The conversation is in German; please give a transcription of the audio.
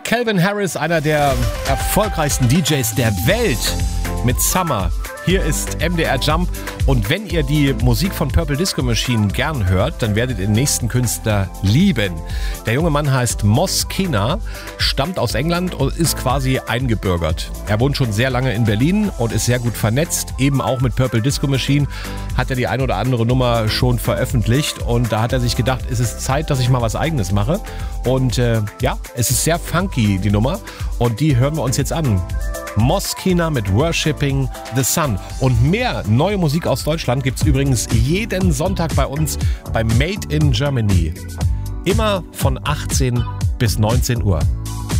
Calvin Harris, einer der erfolgreichsten DJs der Welt, mit Summer. Hier ist MDR Jump und wenn ihr die Musik von Purple Disco Machine gern hört, dann werdet ihr den nächsten Künstler lieben. Der junge Mann heißt Mos Kena, stammt aus England und ist quasi eingebürgert. Er wohnt schon sehr lange in Berlin und ist sehr gut vernetzt, eben auch mit Purple Disco Machine. Hat er die ein oder andere Nummer schon veröffentlicht und da hat er sich gedacht, es ist Zeit, dass ich mal was Eigenes mache. Und es ist sehr funky, die Nummer, und die hören wir uns jetzt an. Mos Kena mit Worshipping the Sun. Und mehr neue Musik aus Deutschland gibt's übrigens jeden Sonntag bei uns bei Made in Germany. Immer von 18 bis 19 Uhr.